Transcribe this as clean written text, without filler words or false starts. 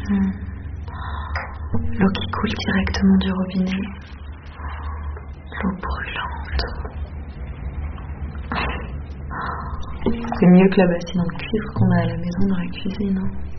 L'eau qui coule directement du robinet. L'eau brûlante. C'est mieux que la bassine en cuivre qu'on a à la maison dans la cuisine.